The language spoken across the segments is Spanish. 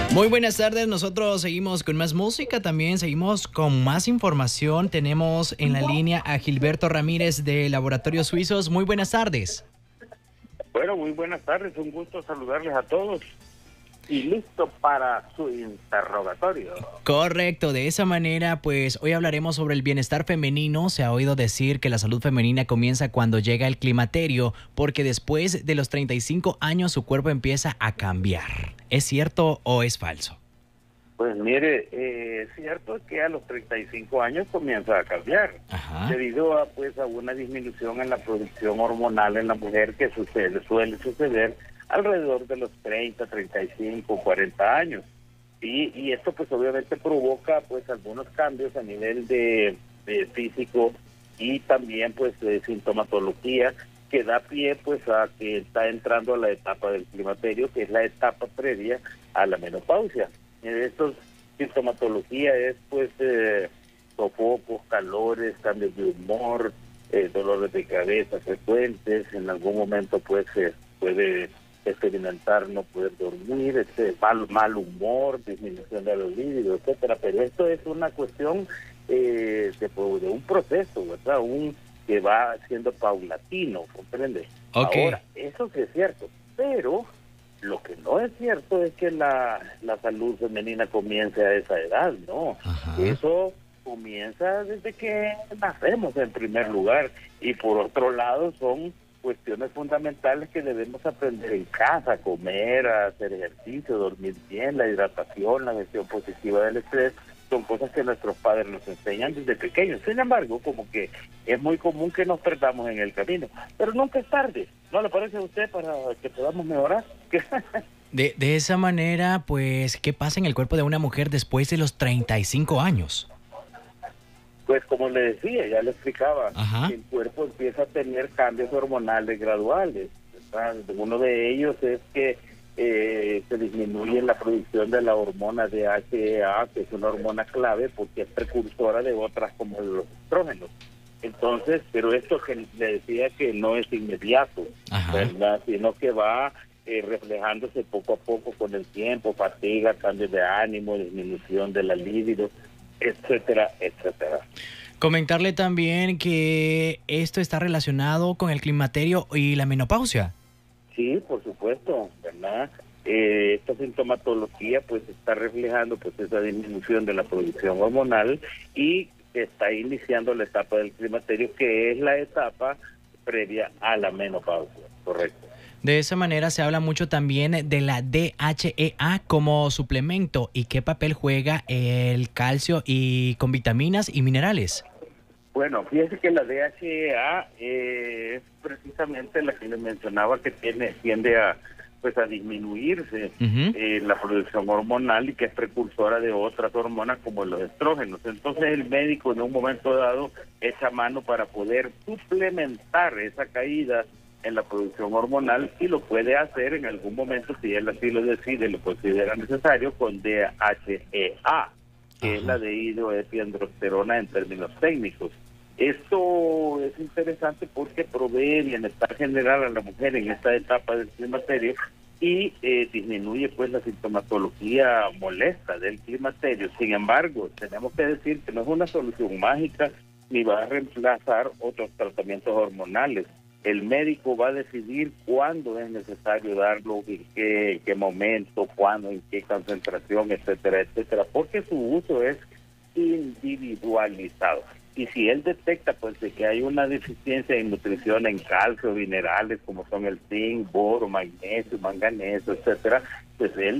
Muy buenas tardes, nosotros seguimos con más música, también seguimos con más información. Tenemos en la línea a Gilberto Ramírez de Laboratorios Suizos. Muy buenas tardes. Bueno, muy buenas tardes, un gusto saludarles a todos y listo para su interrogatorio. Correcto, de esa manera, pues hoy hablaremos sobre el bienestar femenino. Se ha oído decir que la salud femenina comienza cuando llega el climaterio, porque después de los 35 años su cuerpo empieza a cambiar. ¿Es cierto o es falso? Pues mire, es cierto que a los 35 años comienza a cambiar, debido a una disminución en la producción hormonal en la mujer que suele suceder alrededor de los 30, 35, 40 años. Y esto pues obviamente provoca pues algunos cambios a nivel de físico y también pues de sintomatología que da pie pues a que está entrando a la etapa del climaterio, que es la etapa previa a la menopausia. Estos sintomatología es pues sofocos, calores, cambios de humor, dolores de cabeza frecuentes, en algún momento pues puede experimentar no poder dormir, mal humor, disminución de los líbidos, etcétera. Pero esto es una cuestión de un proceso, ¿verdad? Que va siendo paulatino, ¿comprende? Okay. Ahora, eso sí es cierto, pero lo que no es cierto es que la salud femenina comience a esa edad, ¿no? Eso comienza desde que nacemos en primer lugar, y por otro lado son cuestiones fundamentales que debemos aprender en casa: comer, hacer ejercicio, dormir bien, la hidratación, la gestión positiva del estrés. Son cosas que nuestros padres nos enseñan desde pequeños. Sin embargo, como que es muy común que nos perdamos en el camino. Pero nunca es tarde, ¿no le parece a usted, para que podamos mejorar? De esa manera, pues, ¿qué pasa en el cuerpo de una mujer después de los 35 años? Pues como le decía, ya le explicaba, el cuerpo empieza a tener cambios hormonales graduales, ¿verdad? Uno de ellos es que se disminuye la producción de la hormona DHEA, que es una hormona clave porque es precursora de otras como los estrógenos. Entonces, pero esto que le decía que no es inmediato, ¿verdad? Sino que va reflejándose poco a poco con el tiempo: fatiga, cambios de ánimo, disminución de la libido, etcétera, etcétera. Comentarle también que esto está relacionado con el climaterio y la menopausia. Sí, por supuesto, ¿verdad? Esta sintomatología pues está reflejando pues esa disminución de la producción hormonal y está iniciando la etapa del climaterio, que es la etapa previa a la menopausia, correcto. De esa manera se habla mucho también de la DHEA como suplemento y qué papel juega el calcio y con vitaminas y minerales. Bueno, fíjese que la DHEA es precisamente la que le mencionaba, que tiende a disminuirse la producción hormonal y que es precursora de otras hormonas como los estrógenos. Entonces el médico en un momento dado echa mano para poder suplementar esa caída en la producción hormonal, y lo puede hacer en algún momento, si él así lo decide, lo considera necesario, con DHEA, que es la de dihidroepiandrosterona en términos técnicos. Esto es interesante porque provee bienestar general a la mujer en esta etapa del climaterio y disminuye pues la sintomatología molesta del climaterio. Sin embargo, tenemos que decir que no es una solución mágica ni va a reemplazar otros tratamientos hormonales. El médico va a decidir cuándo es necesario darlo, en qué momento, cuándo, en qué concentración, etcétera, etcétera, porque su uso es individualizado. Y si él detecta pues de que hay una deficiencia en nutrición, en calcio, minerales como son el zinc, boro, magnesio, manganeso, etcétera, pues él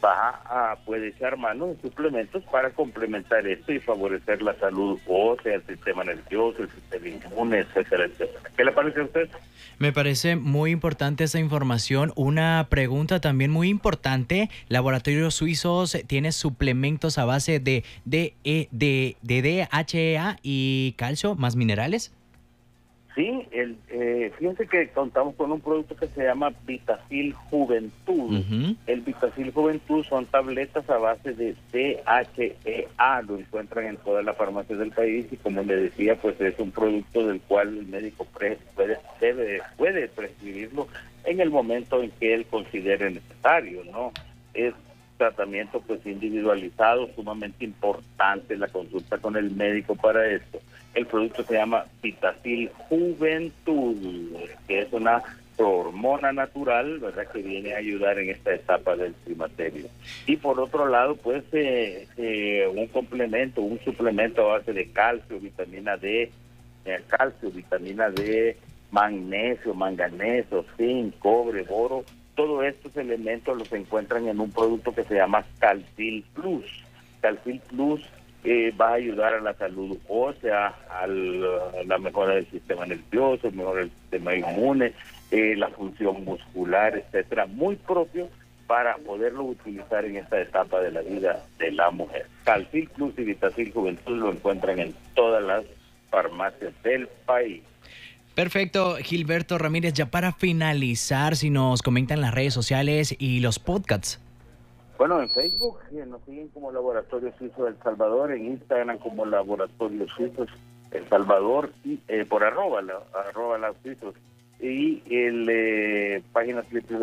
puede echar mano de suplementos para complementar esto y favorecer la salud ósea, el sistema nervioso, el sistema inmune, etcétera, etcétera. ¿Qué le parece a usted? Me parece muy importante esa información. Una pregunta también muy importante: Laboratorios Suizos tiene suplementos a base de DHEA y calcio más minerales. Sí, fíjense que contamos con un producto que se llama Vitacil Juventud. El Vitacil Juventud son tabletas a base de DHEA, lo encuentran en todas las farmacias del país, y como le decía, pues es un producto del cual el médico puede prescribirlo en el momento en que él considere necesario, ¿no? Es tratamiento pues individualizado, sumamente importante la consulta con el médico para esto. El producto se llama Vitacil Juventud, que es una hormona natural, ¿verdad?, que viene a ayudar en esta etapa del climaterio. Y por otro lado, pues un complemento, un suplemento a base de calcio, vitamina D, magnesio, manganeso, zinc, cobre, boro. Todos estos elementos los encuentran en un producto que se llama Calcil Plus. Calcil Plus va a ayudar a la salud ósea, a la mejora del sistema nervioso, mejora del sistema inmune, la función muscular, etcétera, muy propio para poderlo utilizar en esta etapa de la vida de la mujer. Calcil Plus y Vitacil Juventud lo encuentran en todas las farmacias del país. Perfecto, Gilberto Ramírez, ya para finalizar, si nos comentan las redes sociales y los podcasts. Bueno, en Facebook nos siguen como Laboratorio Suizo El Salvador, en Instagram como Laboratorio Suizo El Salvador, y por arroba Laus Suizos, y el página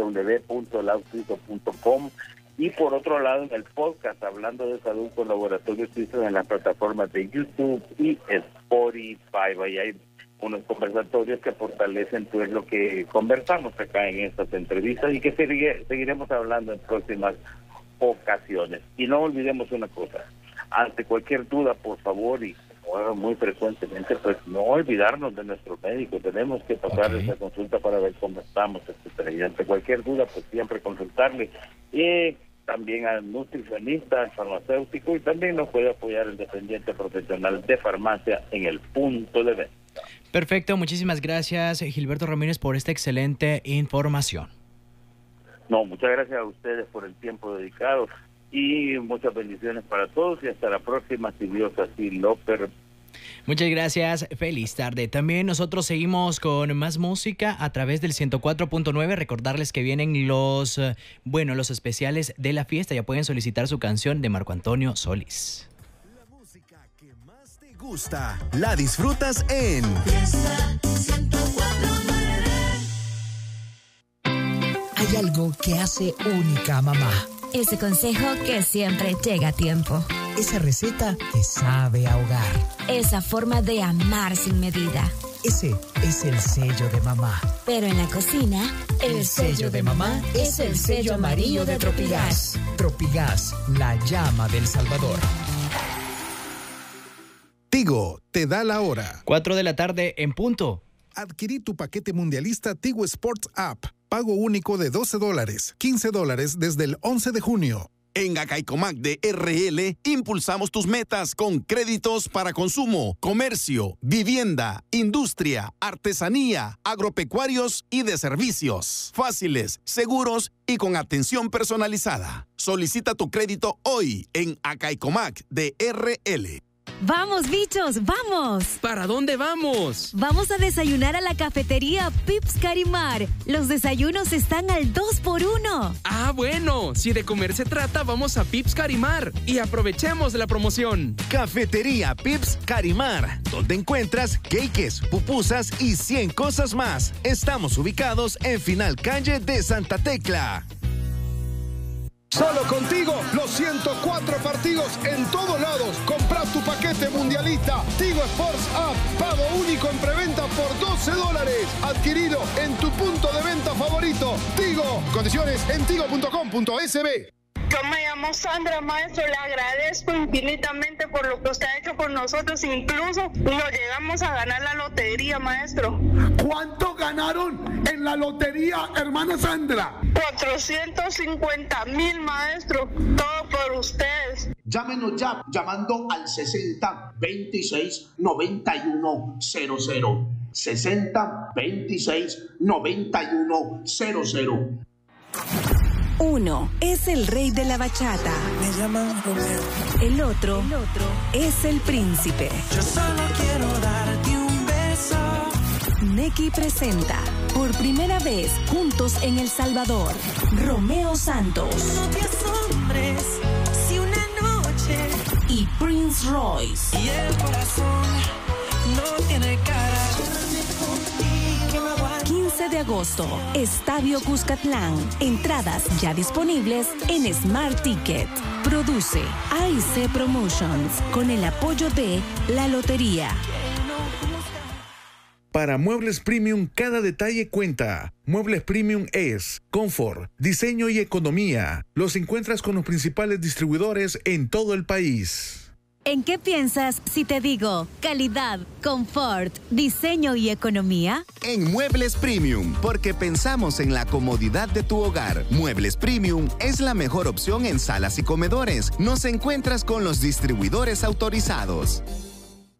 www.lausuizo.com. Y por otro lado, en el podcast, Hablando de Salud con Laboratorio Suizo, en las plataformas de YouTube y Spotify. Ahí hay unos conversatorios que fortalecen pues lo que conversamos acá en estas entrevistas y que seguiremos hablando en próximas ocasiones. Y no olvidemos una cosa, ante cualquier duda, por favor, y muy frecuentemente, pues no olvidarnos de nuestro médico, tenemos que pasar esa consulta para ver cómo estamos, etcétera. Y ante cualquier duda, pues siempre consultarle. Y también al nutricionista, al farmacéutico, y también nos puede apoyar el dependiente profesional de farmacia en el punto de venta. Perfecto, muchísimas gracias, Gilberto Ramírez, por esta excelente información. No, muchas gracias a ustedes por el tiempo dedicado y muchas bendiciones para todos y hasta la próxima, si Dios así lo permite. Muchas gracias, feliz tarde. También nosotros seguimos con más música a través del 104.9. Recordarles que vienen los especiales de la fiesta. Ya pueden solicitar su canción de Marco Antonio Solís. La música que más te gusta, la disfrutas en Fiesta 104.9. Hay algo que hace única a mamá. Ese consejo que siempre llega a tiempo. Esa receta que sabe a hogar. Esa forma de amar sin medida. Ese es el sello de mamá. Pero en la cocina, el sello de mamá es el sello amarillo de Tropigas. Tropigas, la llama del Salvador. Tigo te da la hora. 4 de la tarde en punto. Adquirí tu paquete mundialista Tigo Sports App. Pago único de $12, $15 desde el 11 de junio. En Acaicomac de RL impulsamos tus metas con créditos para consumo, comercio, vivienda, industria, artesanía, agropecuarios y de servicios. Fáciles, seguros y con atención personalizada. Solicita tu crédito hoy en Acaicomac de RL. ¡Vamos, bichos, vamos! ¿Para dónde vamos? Vamos a desayunar a la cafetería Pips Carimar. Los desayunos están al 2x1. Ah, bueno, si de comer se trata, vamos a Pips Carimar y aprovechemos la promoción. Cafetería Pips Carimar, donde encuentras cakes, pupusas y 100 cosas más. Estamos ubicados en Final Calle de Santa Tecla. Solo contigo, los 104 partidos en todos lados. Compra tu paquete mundialista Tigo Sports App. Pago único en preventa por $12. Adquirido en tu punto de venta favorito. Tigo. Condiciones en tigo.com.sb. Yo me llamo Sandra, maestro, le agradezco infinitamente por lo que usted ha hecho por nosotros, incluso nos llegamos a ganar la lotería, maestro. ¿Cuánto ganaron en la lotería, hermana Sandra? 450,000, maestro, todo por ustedes. Llámenos ya, llamando al 60 26 91 00. 60 26 91 00. Uno es el rey de la bachata. Me llaman Romeo. El otro es el príncipe. Yo solo quiero darte un beso. Nequi presenta por primera vez juntos en El Salvador, Romeo Santos. No 10 hombres, si una noche. Y Prince Royce. Y el corazón no tiene cara. 15 11 de agosto, Estadio Cuscatlán. Entradas ya disponibles en Smart Ticket. Produce AIC Promotions con el apoyo de la Lotería. Para Muebles Premium, cada detalle cuenta. Muebles Premium es confort, diseño y economía. Los encuentras con los principales distribuidores en todo el país. ¿En qué piensas si te digo calidad, confort, diseño y economía? En Muebles Premium, porque pensamos en la comodidad de tu hogar. Muebles Premium es la mejor opción en salas y comedores. Nos encuentras con los distribuidores autorizados.